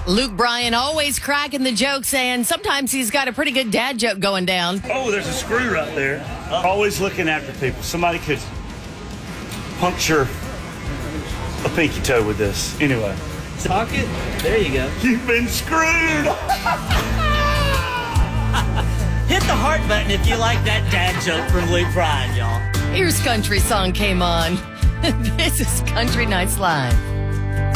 Luke Bryan always cracking the jokes, and sometimes he's got a pretty good dad joke going down. Oh, there's a screw right there. Always looking after people. Somebody could puncture a pinky toe with this. Anyway. Pocket? There you go. You've been screwed! Hit the heart button if you like that dad joke from Luke Bryan, y'all. Here's Country Song Came On. This is Country Nights Live.